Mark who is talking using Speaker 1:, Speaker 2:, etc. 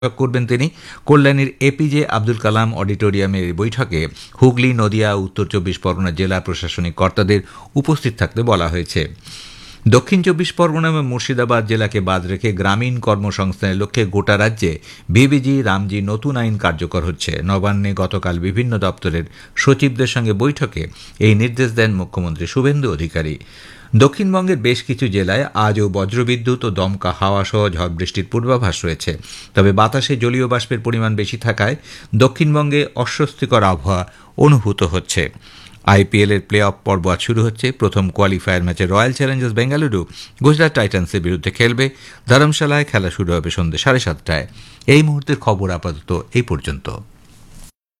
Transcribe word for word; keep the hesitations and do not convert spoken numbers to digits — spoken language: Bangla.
Speaker 1: করবেন তিনি। কল্যাণীর এপিজে আব্দুল কালাম অডিটোরিয়ামের এই বৈঠকে হুগলি, নদিয়া, উত্তর চব্বিশ পরগনা জেলা প্রশাসনিক কর্তাদের উপস্থিত থাকতে বলা হয়েছে। দক্ষিণ চব্বিশ পরগনা এবং মুর্শিদাবাদ জেলাকে বাদ রেখে গ্রামীণ কর্মসংস্থানের লক্ষ্যে গোটা রাজ্যে ভিবিজি রামজি নতুন আইন কার্যকর হচ্ছে। নবান্নে গতকাল বিভিন্ন দপ্তরের সচিবদের সঙ্গে বৈঠকে এই নির্দেশ দেন মুখ্যমন্ত্রী শুভেন্দু অধিকারী। দক্ষিণবঙ্গের বেশ কিছু জেলায় আজও বজ্রবিদ্যুৎ ও দমকা হাওয়া সহ ঝড় বৃষ্টির পূর্বাভাস রয়েছে। তবে বাতাসে জলীয় বাষ্পের পরিমাণ বেশি থাকায় দক্ষিণবঙ্গে অস্বস্তিকর আবহাওয়া অনুভূত হচ্ছে। আইপিএল এর প্লে অফ পর্ব আজ শুরু হচ্ছে। প্রথম কোয়ালিফায়ার ম্যাচে রয়্যাল চ্যালেঞ্জার্স বেঙ্গালুরু গুজরাট টাইটান্সের বিরুদ্ধে খেলবে। ধর্মশালায় খেলা শুরু হবে সন্ধ্যে সাড়ে সাতটায়। এই মুহূর্তের খবর আপাতত এই পর্যন্ত।